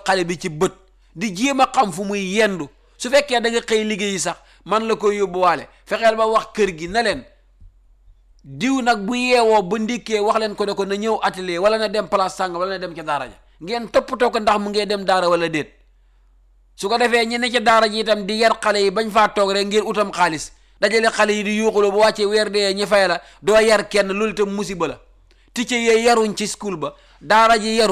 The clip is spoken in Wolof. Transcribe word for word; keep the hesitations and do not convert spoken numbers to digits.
xale bi ci bët di jéem a xam fu muy yendu su fekkee da nga xëy liggéeyi sax man la koy yóbbuwaale fexeel ba wax kër gi na leen diw nag bu yeewoo ba ndikkee wax leen ko ne ko na ñëw atelier wala na dem place sàng wala na dem ca daara ja ngeen toppatoo ko ndax mu ngee dem daara wala déet su ko defee ñi ne ca daara ji itam di yar xale yi bañ faa toog rek ngir utam xaalis dajale xale yi di yuuxuloo bu wàccee weer dee ñi fay la doo yar kenn loolu itam musiba la ticce yee yaruñ ci school ba daara ji yaru